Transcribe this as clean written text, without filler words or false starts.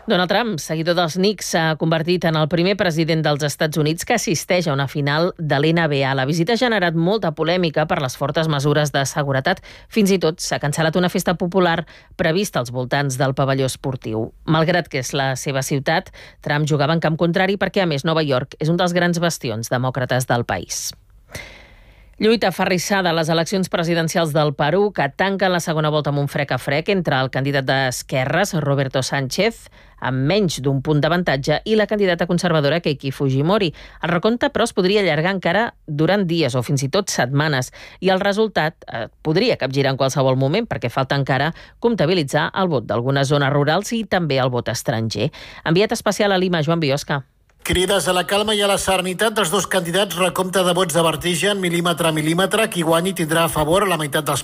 Donald Trump, seguidor dels Knicks, s'ha convertit en el primer president dels Estats Units que assisteix a una final de l'NBA. La visita ha generat molta polèmica per les fortes mesures de seguretat. Fins i tot s'ha cancel·lat una festa popular prevista als voltants del pavelló esportiu. Malgrat que és la seva ciutat, Trump jugava en camp contrari perquè, a més, Nova York és un dels grans bastions demòcrates del país. Lluita aferrissada a les eleccions presidencials del Perú, que tanquen la segona volta amb un frec a frec entre el candidat d'esquerres, Roberto Sánchez, amb menys d'un punt d'avantatge, i la candidata conservadora, Keiki Fujimori. El recompte, però, es podria allargar encara durant dies o fins i tot setmanes, i el resultat podria capgirar en qualsevol moment, perquè falta encara comptabilitzar el vot d'algunes zones rurals i també el vot estranger. Enviat especial a Lima, Joan Biosca. Crides a la calma i a la serenitat dels dos candidats, recompte de vots de vertigen, mil·límetre a mil·límetre. Qui guanyi tindrà a favor la meitat dels